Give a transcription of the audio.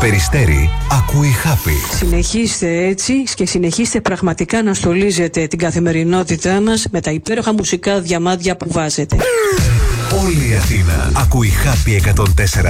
Περιστέρι ακούει Happy. Συνεχίστε έτσι και συνεχίστε πραγματικά να στολίζετε την καθημερινότητά μας με τα υπέροχα μουσικά διαμάδια που βάζετε. Όλη η Αθήνα ακούει Happy 104,7.